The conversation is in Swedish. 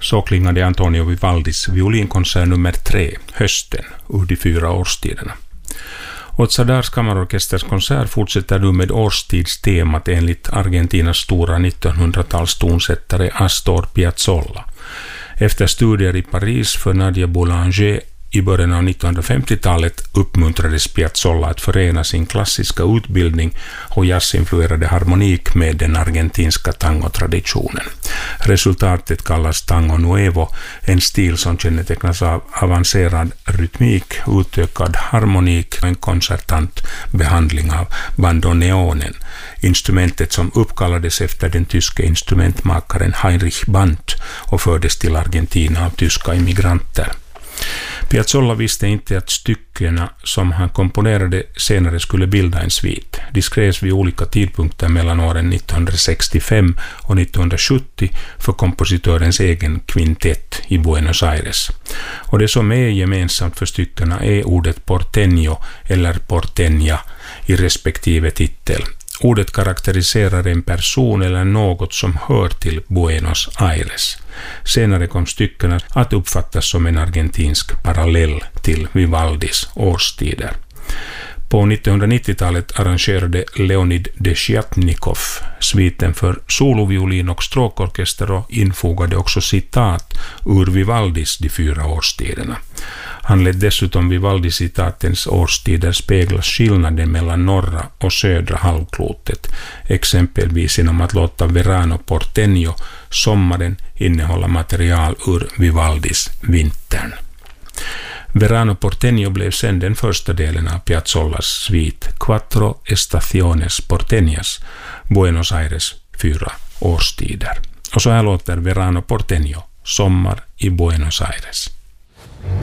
Så klingade Antonio Vivaldis violinkonsert nummer 3, Hösten, ur de 4 årstiderna. Ozzadars kammarorkesters konsert fortsätter nu med årstidstemat enligt Argentinas stora 1900-talstonsättare Astor Piazzolla. Efter studier i Paris för Nadia Boulanger i början av 1950-talet uppmuntrades Piazzolla att förena sin klassiska utbildning och jazzinfluerade harmonik med den argentinska tangotraditionen. Resultatet kallas tango nuevo, en stil som kännetecknas av avancerad rytmik, utökad harmonik och en koncertant behandling av bandoneonen, instrumentet som uppkallades efter den tyske instrumentmakaren Heinrich Bandt och fördes till Argentina av tyska immigranter. Piazzolla visste inte att styckena som han komponerade senare skulle bilda en svit. De skrevs vid olika tidpunkter mellan åren 1965 och 1970 för kompositörens egen kvintett i Buenos Aires. Och det som är gemensamt för styckena är ordet porteño eller porteña i respektive titel. Ordet karaktäriserar en person eller något som hör till Buenos Aires. Senare kom styckena att uppfattas som en argentinsk parallell till Vivaldis årstider. På 1990-talet arrangerade Leonid Desjatnikov sviten för soloviolin och stråkorkester och infogade också citat ur Vivaldis de 4 årstiderna. Han lät dessutom Vivaldi-citatens årstider spegla skillnaden mellan norra och södra halvklotet, exempelvis genom att låta Verano Porteño, sommaren, innehålla material ur Vivaldis vintern. Verano Porteño blev sen den första delen av Piazzollas svit Quattro Estaciones Porteñas, Buenos Aires 4 årstider. Och så här låter Verano Porteño, sommar i Buenos Aires.